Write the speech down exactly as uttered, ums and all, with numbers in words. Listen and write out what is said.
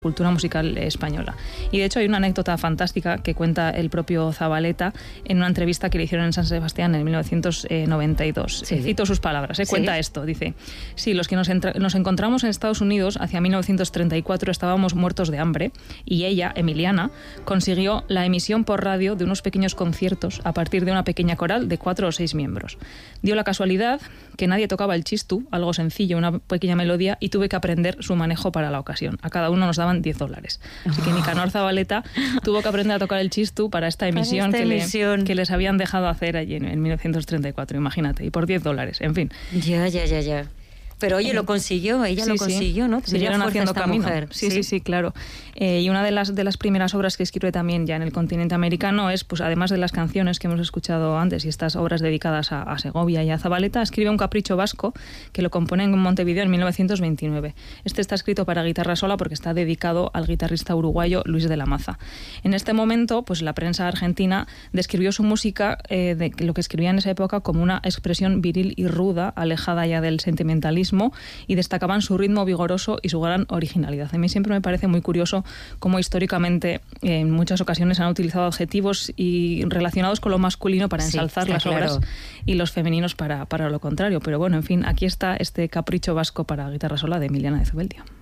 cultura musical española. Y de hecho hay una anécdota fantástica que cuenta el propio Zabaleta en una entrevista que le hicieron en San Sebastián en mil novecientos noventa y dos. Sí. Cito sus palabras, ¿eh? Cuenta sí. esto, dice: sí, los que nos, entra- nos encontramos en Estados Unidos hacia mil novecientos treinta y cuatro estábamos muertos de hambre y ella, Emiliana, consiguió la emisión por radio de unos pequeños conciertos a partir de una pequeña coral de cuatro o seis miembros. Dio la casualidad que nadie tocaba el chistu, algo sencillo, una pequeña melodía, y tuve que aprender su manejo para la ocasión. A cada uno nos daban diez dólares. Así que Nicanor Zabaleta tuvo que aprender a tocar el chistu para esta emisión, para esta que, emisión. Le, que les habían dejado hacer allí en, en mil novecientos treinta y cuatro, imagínate, y por diez dólares, en fin. Ya, ya, ya, ya. Pero oye, lo consiguió, ella sí, lo consiguió, sí. ¿no? Siguieron haciendo camino. Sí, sí, sí, sí, claro. Eh, y una de las, de las primeras obras que escribe también ya en el continente americano es, pues además de las canciones que hemos escuchado antes y estas obras dedicadas a, a Segovia y a Zabaleta, escribe un capricho vasco que lo compone en Montevideo en mil novecientos veintinueve. Este está escrito para guitarra sola porque está dedicado al guitarrista uruguayo Luis de la Maza. En este momento, pues la prensa argentina describió su música, eh, de lo que escribía en esa época, como una expresión viril y ruda, alejada ya del sentimentalismo, y destacaban su ritmo vigoroso y su gran originalidad. A mí siempre me parece muy curioso cómo históricamente en muchas ocasiones han utilizado adjetivos y relacionados con lo masculino para ensalzar sí, las claro. obras y los femeninos para, para lo contrario. Pero bueno, en fin, aquí está este capricho vasco para guitarra sola de Emiliana de Zubeldia.